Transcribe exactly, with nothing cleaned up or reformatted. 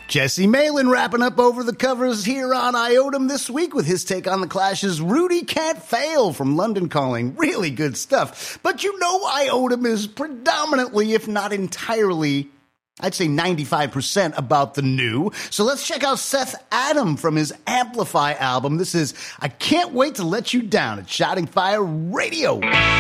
Jesse Malin wrapping up over the covers here on Iodum this week with his take on the Clash's Rudy Can't Fail from London Calling. Really good stuff. But you know Iodum is predominantly, if not entirely, I'd say ninety-five percent about the new. So let's check out Seth Adam from his Amplify album. This is I Can't Wait to Let You Down at Shouting Fire Radio.